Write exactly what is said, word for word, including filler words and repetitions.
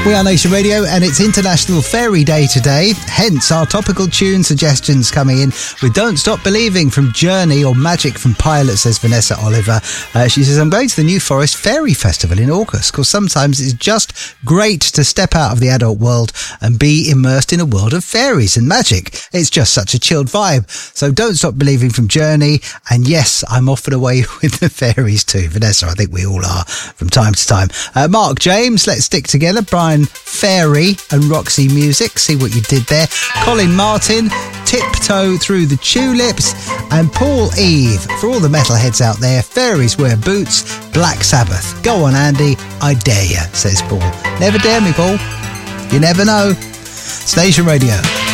We are Nation Radio and it's International Fairy Day today, hence our topical tune suggestions coming in with Don't Stop Believing from Journey or Magic from Pilot, says Vanessa Oliver. Uh, she says, I'm going to the New Forest Fairy Festival in August because sometimes it's just great to step out of the adult world and be immersed in a world of fairies and magic. It's just such a chilled vibe. So Don't Stop Believing from Journey, and yes, I'm off and away with the fairies too. Vanessa, I think we all are from time to time. Uh, Mark James, Let's Stick Together. Brian Fairy and Roxy Music, see what you did there. Colin Martin, Tiptoe Through the Tulips. And Paul Eve, for all the metalheads out there, Fairies Wear Boots, Black Sabbath. Go on, Andy, I dare you, says Paul. Never dare me, Paul. You never know. Station Radio.